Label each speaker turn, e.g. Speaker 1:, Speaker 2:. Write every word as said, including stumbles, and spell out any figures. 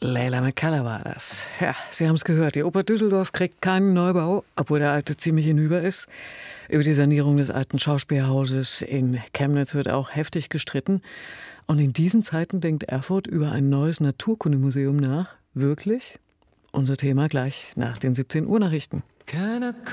Speaker 1: Leila McCullough war das. Ja, Sie haben es gehört, die Oper Düsseldorf kriegt keinen Neubau, obwohl der alte ziemlich hinüber ist. Über die Sanierung des alten Schauspielhauses in Chemnitz wird auch heftig gestritten. Und in diesen Zeiten denkt Erfurt über ein neues Naturkundemuseum nach. Wirklich? Unser Thema gleich nach den siebzehn Uhr Nachrichten.